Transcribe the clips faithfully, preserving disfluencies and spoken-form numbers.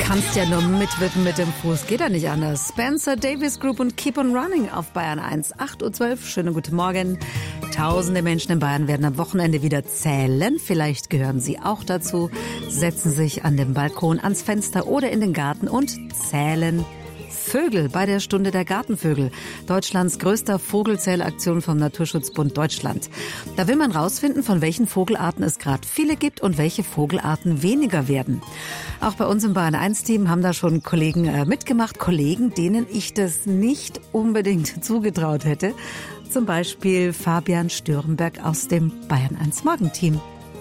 Kannst ja nur mitwippen mit dem Fuß, geht ja nicht anders. Spencer Davis Group und Keep on Running auf Bayern eins. acht Uhr zwölf, schönen guten Morgen. Tausende Menschen in Bayern werden am Wochenende wieder zählen. Vielleicht gehören Sie auch dazu. Setzen sich an den Balkon, ans Fenster oder in den Garten und zählen Vögel bei der Stunde der Gartenvögel. Deutschlands größter Vogelzählaktion vom Naturschutzbund Deutschland. Da will man rausfinden, von welchen Vogelarten es gerade viele gibt und welche Vogelarten weniger werden. Auch bei uns im Bayern eins Team haben da schon Kollegen äh, mitgemacht. Kollegen, denen ich das nicht unbedingt zugetraut hätte. Zum Beispiel Fabian Stürmberg aus dem Bayern eins Morgenteam.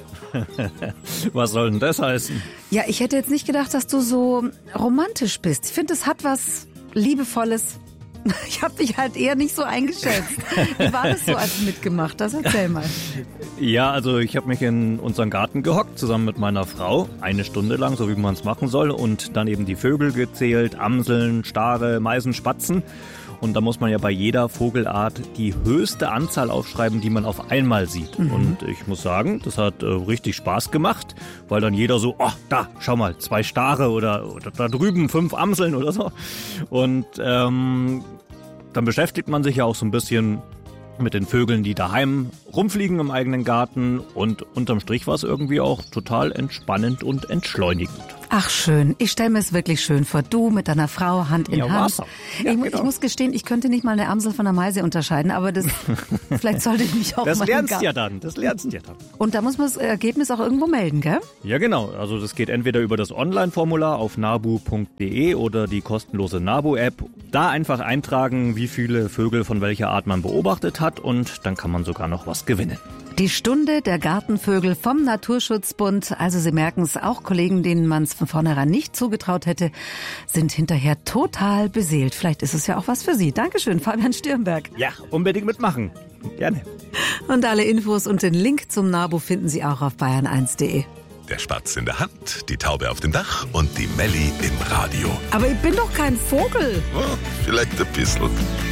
Was soll denn das heißen? Ja, ich hätte jetzt nicht gedacht, dass du so romantisch bist. Ich finde, es hat was Liebevolles. Ich habe dich halt eher nicht so eingeschätzt. Wie war das so, als du mitgemacht hast? Erzähl mal. Ja, also ich habe mich in unseren Garten gehockt, zusammen mit meiner Frau, eine Stunde lang, so wie man es machen soll, und dann eben die Vögel gezählt, Amseln, Stare, Meisen, Spatzen. Und da muss man ja bei jeder Vogelart die höchste Anzahl aufschreiben, die man auf einmal sieht. Mhm. Und ich muss sagen, das hat äh, richtig Spaß gemacht, weil dann jeder so, oh, da, schau mal, zwei Stare oder, oder da drüben fünf Amseln oder so. Und ähm, dann beschäftigt man sich ja auch so ein bisschen mit den Vögeln, die daheim rumfliegen im eigenen Garten. Und unterm Strich war es irgendwie auch total entspannend und entschleunigend. Ach schön, ich stelle mir es wirklich schön vor. Du mit deiner Frau, Hand in ja, Hand. Ja, ich, genau. ich muss gestehen, ich könnte nicht mal eine Amsel von einer Meise unterscheiden, aber das vielleicht sollte ich mich auch das mal... Das lernst du ja dann, das lernst du ja dann. Und da muss man das Ergebnis auch irgendwo melden, gell? Ja, genau. Also das geht entweder über das Online-Formular auf nabu punkt de oder die kostenlose Nabu-App. Da einfach eintragen, wie viele Vögel von welcher Art man beobachtet hat, und dann kann man sogar noch was gewinnen. Die Stunde der Gartenvögel vom Naturschutzbund. Also Sie merken es, auch Kollegen, denen man es von vornherein nicht zugetraut hätte, sind hinterher total beseelt. Vielleicht ist es ja auch was für Sie. Dankeschön, Fabian Stürmberg. Ja, unbedingt mitmachen. Gerne. Und alle Infos und den Link zum Nabu finden Sie auch auf bayern eins punkt de. Der Spatz in der Hand, die Taube auf dem Dach und die Melli im Radio. Aber ich bin doch kein Vogel. Oh, vielleicht ein bisschen.